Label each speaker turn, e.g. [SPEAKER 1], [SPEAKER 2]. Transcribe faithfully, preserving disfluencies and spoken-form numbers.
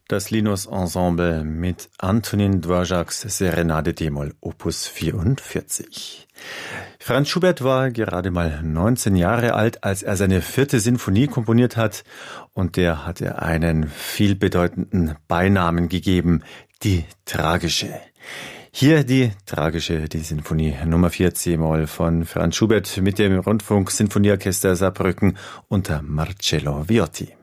[SPEAKER 1] Das Linus-Ensemble mit Antonin Dvořáks Serenade d-Moll, Opus vierundvierzig. Franz Schubert war gerade mal neunzehn Jahre alt, als er seine vierte Sinfonie komponiert hat, und der hat er einen vielbedeutenden Beinamen gegeben, die Tragische. Hier die Tragische, die Sinfonie Nummer vier c-Moll von Franz Schubert mit dem Rundfunk-Sinfonieorchester Saarbrücken unter Marcello Viotti.